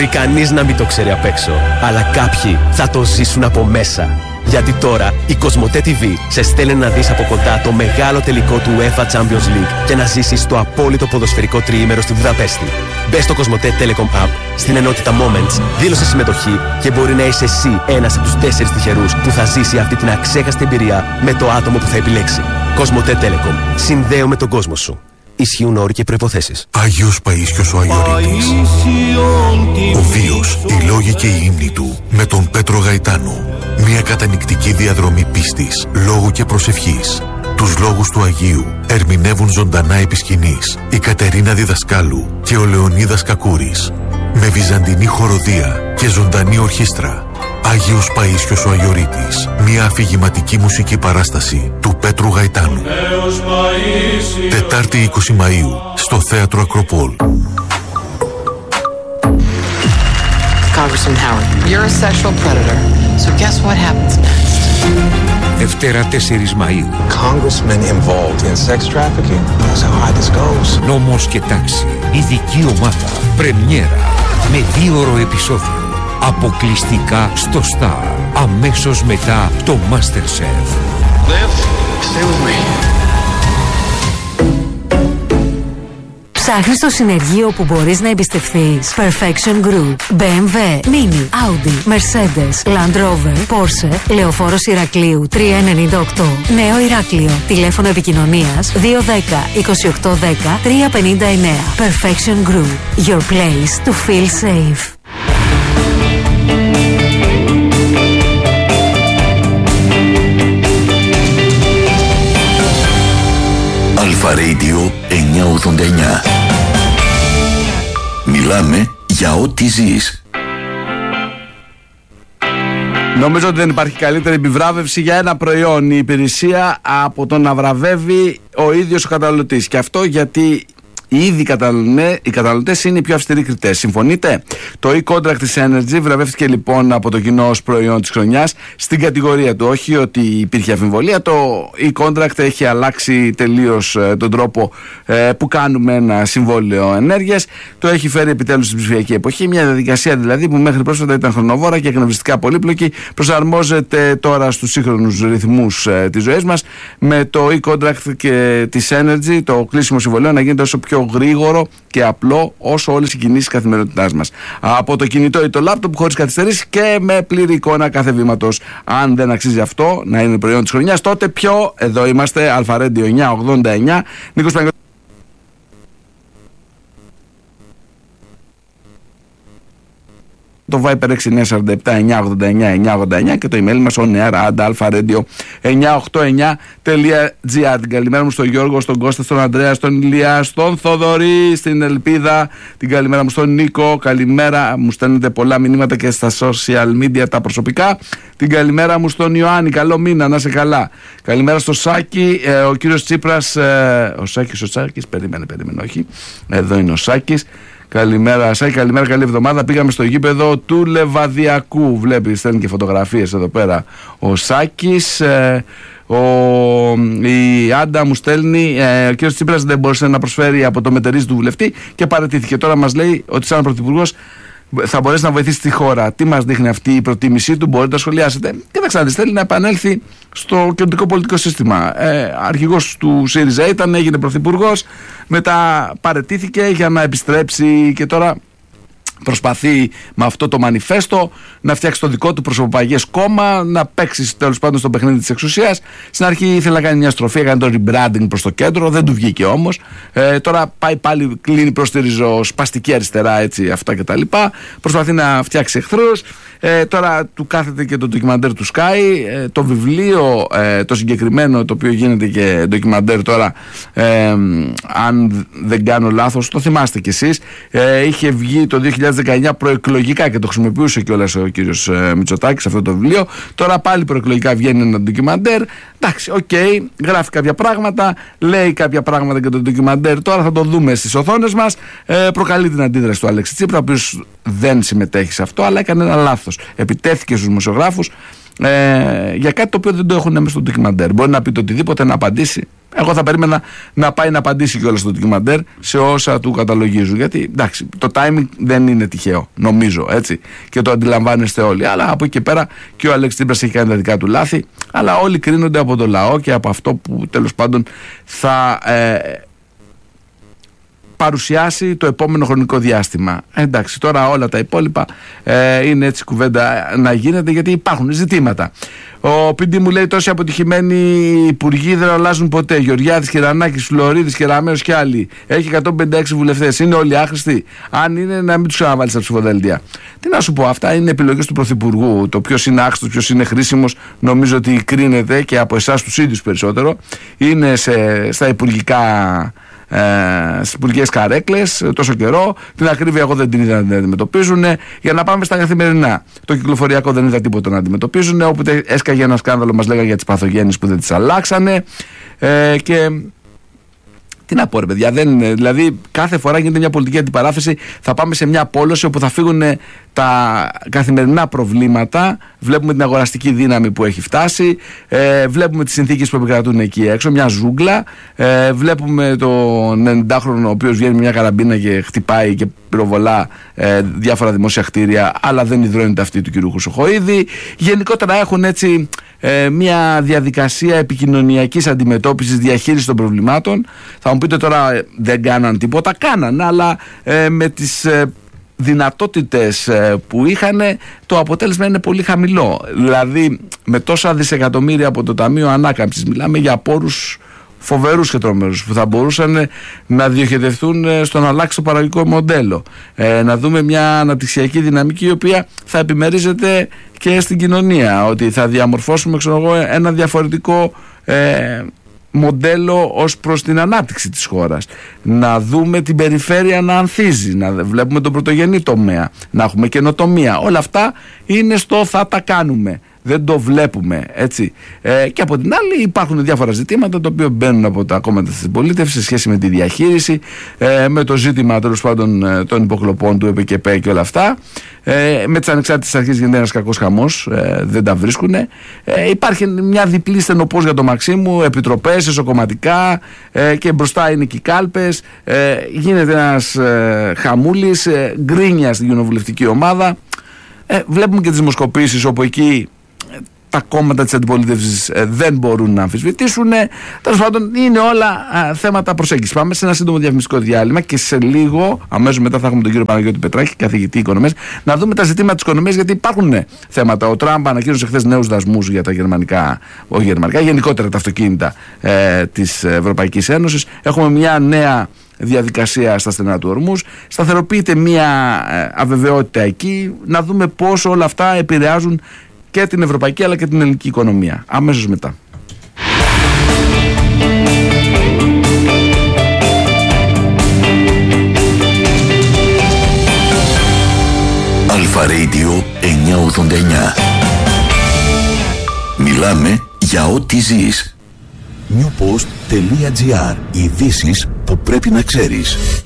Μπορεί κανείς να μην το ξέρει απ' έξω, αλλά κάποιοι θα το ζήσουν από μέσα. Γιατί τώρα η Κοσμοτέ TV σε στέλνει να δεις από κοντά το μεγάλο τελικό του UEFA Champions League και να ζήσεις το απόλυτο ποδοσφαιρικό τριήμερο στη Βουδαπέστη. Μπες στο Κοσμοτέ Telecom App, στην ενότητα Moments, δήλωσε συμμετοχή και μπορεί να είσαι εσύ ένας από τους 4 τυχερούς που θα ζήσει αυτή την αξέχαστη εμπειρία με το άτομο που θα επιλέξει. Κοσμοτέ Telecom. Συνδέουμε τον κόσμο σου. Ισχύουν όροι και προϋποθέσεις. Άγιος Παΐσιος ο Αγιορείτης. Ο βίος, οι λόγοι και οι ύμνοι του με τον Πέτρο Γαϊτάνο. Μια κατανυκτική διαδρομή πίστης, λόγου και προσευχής. Τους λόγους του Αγίου ερμηνεύουν ζωντανά επί σκηνής η Κατερίνα Διδασκάλου και ο Λεωνίδας Κακούρης. Με βυζαντινή χοροδία και ζωντανή ορχήστρα. Άγιος Παΐσιος ο Αγιορείτης. Μια αφηγηματική μουσική παράσταση του Πέτρου Γαϊτάνου. Τετάρτη 20 Μαΐου στο Θέατρο Ακροπόλ. Congressman Howard, you're a sexual predator. So guess what happens next? Δευτέρα 4 Μαΐου. Congressmen involved in sex trafficking. That's how high this goes. Νόμος και τάξη. Ειδική ομάδα. Πρεμιέρα. Με 2ωρο επεισόδιο. Αποκλειστικά στο Star. Αμέσως μετά το MasterChef. Liv, stay with me. Ψάχνεις το συνεργείο που μπορείς να εμπιστευθείς. Perfection Group, BMW, Mini, Audi, Mercedes, Land Rover, Porsche, Λεωφόρος Ηρακλείου 398, Νέο Ηράκλειο. Τηλέφωνο επικοινωνίας 210 2810 359. Perfection Group, your place to feel safe. Αλφα Radio 989. Μιλάμε για ό,τι ζεις. Νομίζω ότι δεν υπάρχει καλύτερη επιβράβευση για ένα προϊόν ή υπηρεσία από το να βραβεύει ο ίδιος ο καταναλωτής. Και αυτό γιατί ήδη οι καταναλωτές είναι οι πιο αυστηροί κριτές. Συμφωνείτε? Το e-contract της Energy βραβεύτηκε λοιπόν από το κοινό ως προϊόν της χρονιάς στην κατηγορία του. Όχι ότι υπήρχε αμφιβολία, το e-contract έχει αλλάξει τελείως τον τρόπο που κάνουμε ένα συμβόλαιο ενέργειας. Το έχει φέρει επιτέλους στην ψηφιακή εποχή. Μια διαδικασία δηλαδή που μέχρι πρόσφατα ήταν χρονοβόρα και εκνευριστικά πολύπλοκη. Προσαρμόζεται τώρα στους σύγχρονους ρυθμούς της ζωής μας με το e-contract και της Energy, το κλείσιμο συμβολέου να γίνεται όσο πιο γρήγορο και απλό όσο όλες οι κινήσεις καθημερινότητάς μας. Από το κινητό ή το λάπτοπ, χωρίς καθυστερήσεις και με πλήρη εικόνα κάθε βήματος. Αν δεν αξίζει αυτό να είναι προϊόν της χρονιάς, τότε ποιο? Εδώ είμαστε, Αλφα Radio 989. Νίκος Παγκοσμίου. Το Viper 6947-989-989 και το email μας onear@alpha-radio989.gr. Την καλημέρα μου στον Γιώργο, στον Κώστα, στον Ανδρέα, στον Ηλία, στον Θοδωρή, στην Ελπίδα. Την καλημέρα μου στον Νίκο. Καλημέρα, μου στέλνετε πολλά μηνύματα και στα social media τα προσωπικά. Την καλημέρα μου στον Ιωάννη. Καλό μήνα, να είσαι καλά. Καλημέρα στο Σάκη. Ο κύριος Τσίπρας. Ο Σάκης, περίμενε, όχι. Εδώ είναι ο Σάκης. Καλημέρα, Σάκη, καλημέρα, καλή εβδομάδα. Πήγαμε στο γήπεδο του Λεβαδιακού. Βλέπεις, στέλνει και φωτογραφίες εδώ πέρα ο Σάκης. Η Άντα μου στέλνει, ο κ. Τσίπρας δεν μπορούσε να προσφέρει από το μετερίζει του βουλευτή και παραιτήθηκε. Τώρα μας λέει ότι σαν πρωθυπουργός θα μπορέσει να βοηθήσει τη χώρα. Τι μας δείχνει αυτή η προτίμησή του? Μπορείτε να σχολιάσετε. Κοίταξτε, θέλει να επανέλθει στο κεντρικό πολιτικό σύστημα. Αρχηγός του ΣΥΡΙΖΑ ήταν, έγινε πρωθυπουργός, μετά παραιτήθηκε για να επιστρέψει και τώρα προσπαθεί με αυτό το μανιφέστο να φτιάξει το δικό του προσωποπαγές κόμμα, να παίξει τέλος πάντων στο παιχνίδι της εξουσίας. Στην αρχή ήθελε να κάνει μια στροφή, έκανε το rebranding προς το κέντρο, δεν του βγήκε όμως. Τώρα πάει πάλι, κλείνει προς τη ριζοσπαστική αριστερά, έτσι, αυτά κτλ. Προσπαθεί να φτιάξει εχθρούς. Τώρα του κάθεται και το ντοκιμαντέρ του Sky. Το βιβλίο το συγκεκριμένο, το οποίο γίνεται και ντοκιμαντέρ τώρα, αν δεν κάνω λάθος, το θυμάστε κι εσείς, είχε βγει το 2019 προεκλογικά και το χρησιμοποιούσε κιόλας ο κύριος Μητσοτάκης αυτό το βιβλίο. Τώρα πάλι προεκλογικά βγαίνει ένα ντοκιμαντέρ. Εντάξει, γράφει κάποια πράγματα, λέει κάποια πράγματα και το ντοκιμαντέρ. Τώρα θα το δούμε στις οθόνες μας. Προκαλεί την αντίδραση του Αλέξη Τσίπρα, ο οποίος δεν συμμετέχει σε αυτό, αλλά έκανε ένα λάθος. Επιτέθηκε στους δημοσιογράφους για κάτι το οποίο δεν το έχουν μέσα στο ντοκιμαντέρ. Μπορεί να πει το οτιδήποτε, να απαντήσει. Εγώ θα περίμενα να πάει να απαντήσει κιόλας στο ντοκιμαντέρ σε όσα του καταλογίζουν. Γιατί εντάξει, το timing δεν είναι τυχαίο, νομίζω, έτσι. Και το αντιλαμβάνεστε όλοι. Αλλά από εκεί και πέρα και ο Αλέξης Τσίπρας έχει κάνει τα δικά του λάθη. Αλλά όλοι κρίνονται από το λαό και από αυτό που τέλος πάντων θα παρουσιάσει το επόμενο χρονικό διάστημα. Εντάξει, τώρα όλα τα υπόλοιπα είναι έτσι κουβέντα να γίνεται, γιατί υπάρχουν ζητήματα. Ο Πίντι μου λέει: τόσοι αποτυχημένοι υπουργοί δεν αλλάζουν ποτέ. Γεωργιάδης, Κερανάκης, Φλωρίδης, Κεραμέως και άλλοι. Έχει 156 βουλευτές. Είναι όλοι άχρηστοι. Αν είναι, να μην τους ξαναβάλει στα ψηφοδέλτια. Τι να σου πω, αυτά είναι επιλογές του Πρωθυπουργού. Το ποιος είναι άχρηστος, ποιος είναι χρήσιμος, νομίζω ότι κρίνεται και από εσάς τους ίδιους περισσότερο. Είναι στα υπουργικά. Στις υπουργικές καρέκλες τόσο καιρό. Την ακρίβεια εγώ δεν την είδα να την αντιμετωπίζουν. Για να πάμε στα καθημερινά, το κυκλοφοριακό δεν είδα τίποτα να αντιμετωπίζουν. Όποτε έσκαγε ένα σκάνδαλο μας λέγανε για τις παθογένειες που δεν τις αλλάξανε. Και τι να πω ρε παιδιά, δηλαδή κάθε φορά γίνεται μια πολιτική αντιπαράθεση. Θα πάμε σε μια απόλωση όπου θα φύγουν τα καθημερινά προβλήματα. Βλέπουμε την αγοραστική δύναμη που έχει φτάσει, βλέπουμε τις συνθήκες που επικρατούν εκεί έξω, μια ζούγκλα, βλέπουμε τον 90χρονο ο οποίος βγαίνει με μια καραμπίνα και χτυπάει και πυροβολά διάφορα δημόσια κτίρια, αλλά δεν υδρώνεται αυτή του κ. Χρυσοχοΐδη. Γενικότερα έχουν έτσι μια διαδικασία επικοινωνιακής αντιμετώπισης, διαχείρισης των προβλημάτων. Θα μου πείτε τώρα δεν κάναν τίποτα, κάναν, αλλά με τις δυνατότητες που είχαν το αποτέλεσμα είναι πολύ χαμηλό. Δηλαδή με τόσα δισεκατομμύρια από το Ταμείο Ανάκαμψης μιλάμε για πόρους φοβερούς και τρομερούς που θα μπορούσαν να διοχετευτούν στο να αλλάξει το παραγωγικό μοντέλο, να δούμε μια αναπτυξιακή δυναμική η οποία θα επιμερίζεται και στην κοινωνία, ότι θα διαμορφώσουμε ένα διαφορετικό μοντέλο ως προς την ανάπτυξη της χώρας, να δούμε την περιφέρεια να ανθίζει, να βλέπουμε τον πρωτογενή τομέα, να έχουμε καινοτομία. Όλα αυτά είναι στο θα τα κάνουμε. Δεν το βλέπουμε, έτσι. Και από την άλλη υπάρχουν διάφορα ζητήματα τα οποία μπαίνουν από τα κόμματα της πολίτευσης σε σχέση με τη διαχείριση, με το ζήτημα τέλος πάντων των υποκλοπών του ΕΠΚΠ και όλα αυτά. Με τις ανεξάρτητες αρχές γίνεται ένας κακός χαμός, δεν τα βρίσκουν. Υπάρχει μια διπλή στενοπός για το Μαξίμου, επιτροπές, εσωκομματικά και μπροστά είναι και οι κάλπες. Γίνεται ένας χαμούλης, γκρίνια στην κοινοβουλευτική ομάδα. Βλέπουμε και τις δημοσκοπήσεις όπου εκεί τα κόμματα της αντιπολίτευσης δεν μπορούν να αμφισβητήσουν. Τέλος πάντων, είναι όλα θέματα προσέγγισης. Πάμε σε ένα σύντομο διαφημιστικό διάλειμμα και σε λίγο, αμέσως μετά, θα έχουμε τον κύριο Παναγιώτη Πετράκη, καθηγητή οικονομίας, να δούμε τα ζητήματα της οικονομίας, γιατί υπάρχουν θέματα. Ο Τραμπ ανακοίνωσε χθες νέους δασμούς για τα γερμανικά, όχι γερμανικά, γενικότερα τα αυτοκίνητα της Ευρωπαϊκής Ένωσης. Έχουμε μια νέα διαδικασία στα στενά του ορμούς. Σταθεροποιείται μια αβεβαιότητα εκεί. Να δούμε πώς όλα αυτά επηρεάζουν και την ευρωπαϊκή αλλά και την ελληνική οικονομία. Αμέσως μετά. Αλφα Radio 989. Μιλάμε για ό,τι ζεις. Newpost.gr. Ειδήσεις που πρέπει να ξέρεις.